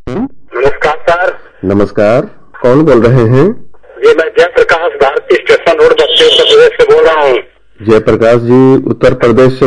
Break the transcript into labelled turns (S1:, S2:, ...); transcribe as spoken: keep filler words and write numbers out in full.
S1: नमस्कार सर।
S2: नमस्कार, कौन बोल रहे हैं?
S1: जी मैं जयप्रकाश भारती स्टेशन रोड बस्ती उत्तर प्रदेश से बोल रहा हूँ।
S2: जयप्रकाश जी उत्तर प्रदेश से